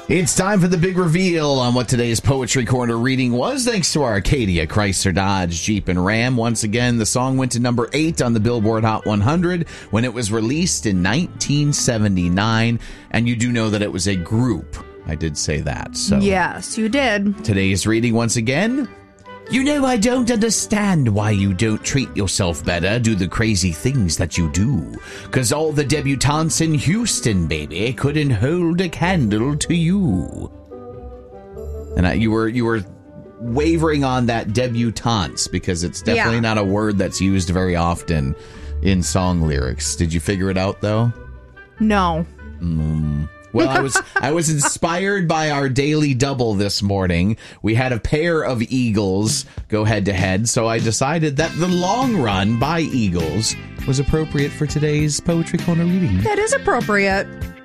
It's time for the big reveal on what today's Poetry Corner reading was, thanks to our Acadia, Chrysler, Dodge, Jeep, and Ram. Once again, the song went to number 8 on the Billboard Hot 100 when it was released in 1979. And you do know that it was a group. I did say that. So yes, you did. Today's reading, once again. You know, I don't understand why you don't treat yourself better, do the crazy things that you do. 'Cause all the debutantes in Houston, baby, couldn't hold a candle to you. And you were wavering on that debutantes because it's definitely not a word that's used very often in song lyrics. Did you figure it out, though? No. Well, I was inspired by our daily double this morning. We had a pair of Eagles go head to head, so I decided that The Long Run by Eagles was appropriate for today's Poetry Corner reading. That is appropriate.